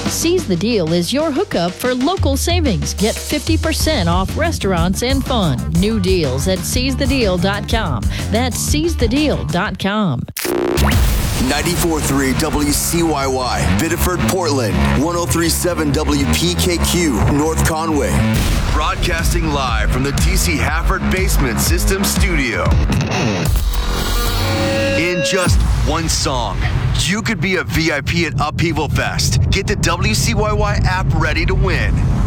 Seize the Deal is your hookup for local savings. Get 50% off restaurants and fun. New deals at seizethedeal.com. That's seizethedeal.com. 94.3 WCYY, Biddeford, Portland. 103.7 WPKQ, North Conway. Broadcasting live from the TC Hafford Basement System Studio. In just one song, you could be a VIP at Upheaval Fest. Get the WCYY app ready to win.